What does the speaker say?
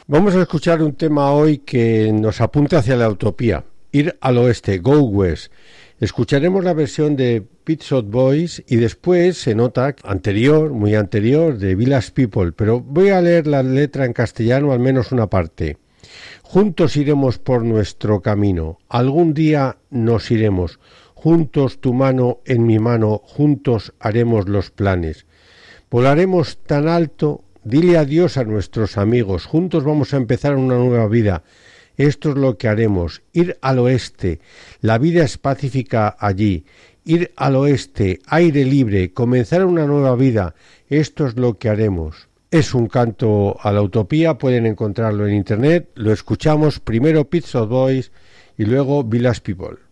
Vamos a escuchar un tema hoy que nos apunta hacia la utopía. Ir al oeste, Go West. Escucharemos la versión de Pet Shop Boys y después se nota anterior, muy anterior, de Village People, pero voy a leer la letra en castellano, al menos una parte. Juntos iremos por nuestro camino, algún día nos iremos, juntos tu mano en mi mano, juntos haremos los planes. Volaremos tan alto, dile adiós a nuestros amigos, juntos vamos a empezar una nueva vida. Esto es lo que haremos, ir al oeste, la vida es pacífica allí, ir al oeste, aire libre, comenzar una nueva vida, esto es lo que haremos. Es un canto a la utopía, pueden encontrarlo en internet, lo escuchamos primero Pet Shop Boys y luego Village People.